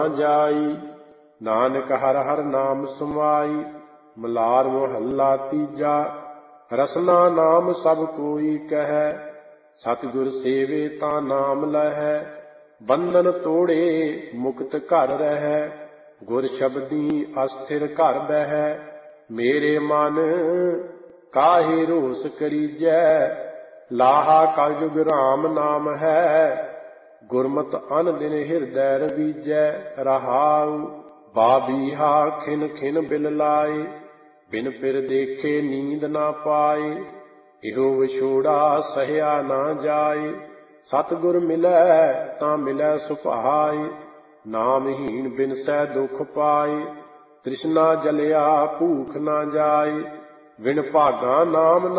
ਜਾਈ। ਨਾਨਕ ਹਰ ਹਰ ਨਾਮ ਸਮਾਈ। ਮਲਾਰ ਮਹੱਲਾ ਤੀਜਾ। ਰਸਨਾ ਨਾਮ ਸਭ ਕੋਈ ਕਹੈ, ਸਤਿਗੁਰ ਸੇਵੇ ਤਾਂ ਨਾਮ ਲਹੈ। ਬੰਧਨ ਤੋੜੇ ਮੁਕਤ ਘਰ ਰਹੈ, ਗੁਰ ਸ਼ਬਦੀ ਅਸਥਿਰ ਘਰ ਬਹਿ। ਮੇਰੇ ਮਨ ਕਾਹੇ ਰੋਸ ਕਰੀਜੈ, ਲਾਹਾ ਕਲਯੁਗ ਰਾਮ ਨਾਮ ਹੈ। ਗੁਰਮਤਿ ਅਨ ਦਿਨ ਹਿਰਦੈ ਰਵੀਜੈ। ਰਹਾਉ ਬਾਬੀਹਾ ਖਿਨ ਖਿਨ ਬਿਲ ਲਾਏ, ਬਿਨ ਪਿਰ ਦੇਖੇ ਨੀਂਦ ਨਾ ਪਾਏ। ਇਹੋ ਵਿਛੋੜਾ ਸਹਿਆ ਨਾ ਜਾਏ, ਸਤਿਗੁਰ ਮਿਲੈ ਤਾਂ ਮਿਲੈ ਸੁਭਾਏ। ਨਾਮਹੀਨ ਬਿਨਸੈ ਦੁਖ ਪਾਏ, ਤ੍ਰਿਸ਼ਨਾ ਜਲਿਆ ਭੂਖ ਨਾ ਜਾਏ। ਵਿਣ ਭਾਗਾ ਨਾਮ